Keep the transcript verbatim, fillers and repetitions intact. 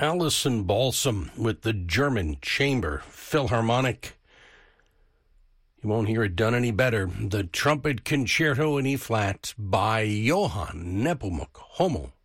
Alison Balsam with the German Chamber Philharmonic. You won't hear it done any better. The Trumpet Concerto in E-flat by Johann Nepomuk Hummel.